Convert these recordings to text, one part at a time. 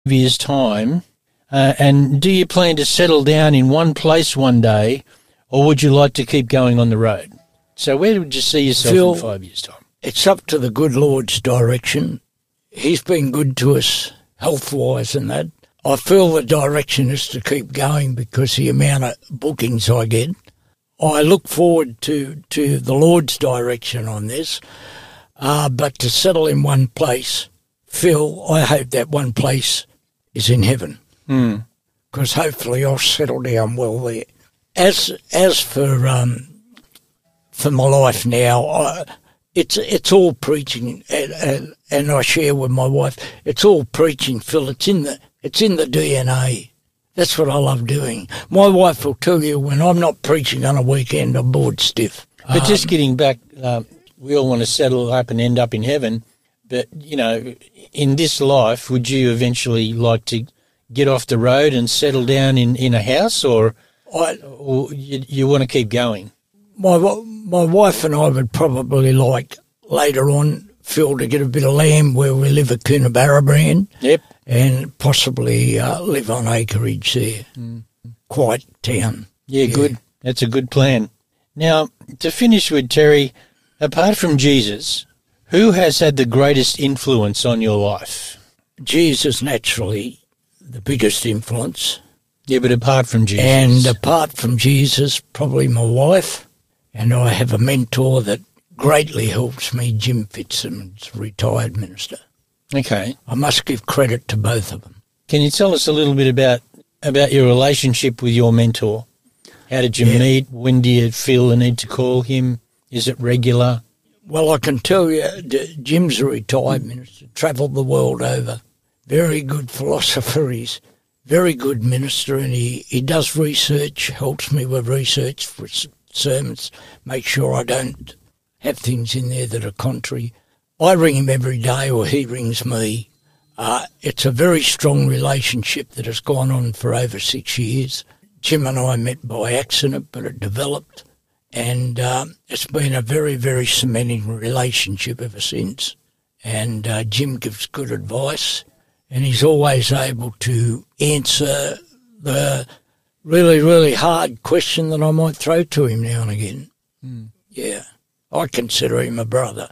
years' time, and do you plan to settle down in one place one day, or would you like to keep going on the road? So where would you see yourself Phil, in 5 years' time? It's up to the good Lord's direction. He's been good to us health-wise and that. I feel the direction is to keep going because the amount of bookings I get. I look forward to the Lord's direction on this, but to settle in one place, Phil, I hope that one place is in heaven, because hopefully I'll settle down well there. As for my life now, it's all preaching, and I share with my wife. It's all preaching, Phil. It's in the DNA. That's what I love doing. My wife will tell you when I'm not preaching on a weekend, I'm bored stiff. But just getting back, we all want to settle up and end up in heaven. But, you know, in this life, would you eventually like to get off the road and settle down in a house, or you want to keep going? My wife and I would probably like later on, Phil, to get a bit of land where we live at Coonabarabran. Yep. And possibly live on acreage there. Quiet town. Yeah, good. That's a good plan. Now, to finish with, Terry, apart from Jesus, who has had the greatest influence on your life? Jesus, naturally, the biggest influence. Yeah, but apart from Jesus. And apart from Jesus, probably my wife. And I have a mentor that greatly helps me, Jim Fitzsimmons, retired minister. Okay. I must give credit to both of them. Can you tell us a little bit about your relationship with your mentor? How did you meet? When do you feel the need to call him? Is it regular? Well, I can tell you, Jim's a retired minister, travelled the world over. Very good philosopher. He's very good minister, and he does research, helps me with research for sermons, make sure I don't have things in there that are contrary. I ring him every day, or he rings me. It's a very strong relationship that has gone on for over 6 years. Jim and I met by accident, but it developed, and it's been a very, very cementing relationship ever since. And Jim gives good advice, and he's always able to answer the really, really hard question that I might throw to him now and again. Yeah, I consider him a brother.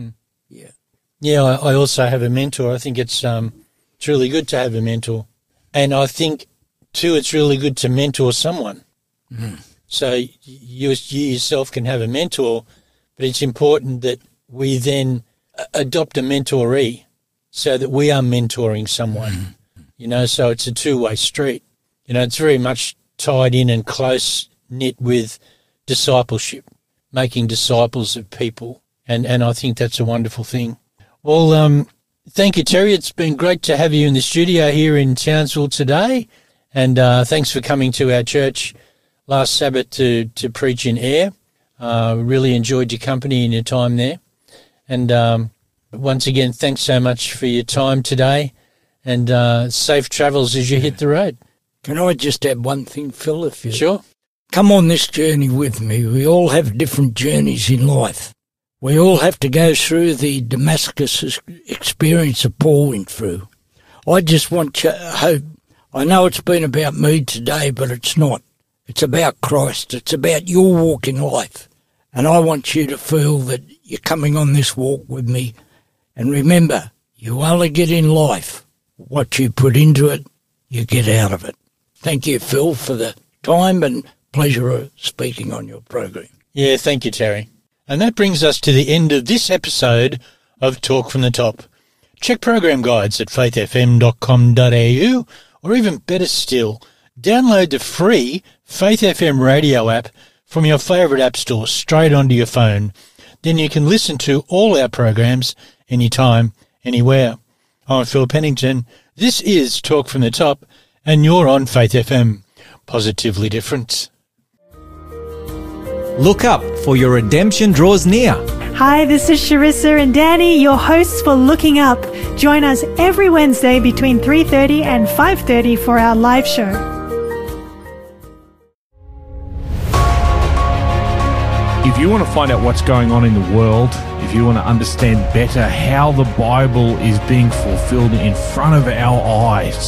Yeah, I also have a mentor. I think it's really good to have a mentor. And I think, too, it's really good to mentor someone. So you yourself can have a mentor, but it's important that we then adopt a mentoree so that we are mentoring someone, you know, so it's a two-way street. You know, it's very much tied in and close-knit with discipleship, making disciples of people, and I think that's a wonderful thing. Well, thank you, Terry. It's been great to have you in the studio here in Townsville today, and thanks for coming to our church last Sabbath to preach in air. Really enjoyed your company and your time there. And once again, thanks so much for your time today, and safe travels as you hit the road. Can I just add one thing, Phil? If you Sure. Come on this journey with me. We all have different journeys in life. We all have to go through the Damascus experience that Paul went through. I just want you to hope. I know it's been about me today, but it's not. It's about Christ. It's about your walk in life. And I want you to feel that you're coming on this walk with me. And remember, you only get in life what you put into it, you get out of it. Thank you, Phil, for the time and pleasure of speaking on your program. Yeah, thank you, Terry. And that brings us to the end of this episode of Talk from the Top. Check program guides at faithfm.com.au, or even better still, download the free Faith FM radio app from your favourite app store straight onto your phone. Then you can listen to all our programs anytime, anywhere. I'm Phil Pennington. This is Talk from the Top, and you're on Faith FM. Positively different. Look up, for your redemption draws near. Hi, this is Sharissa and Danny, your hosts for Looking Up. Join us every Wednesday between 3:30 and 5:30 for our live show. If you want to find out what's going on in the world, if you want to understand better how the Bible is being fulfilled in front of our eyes,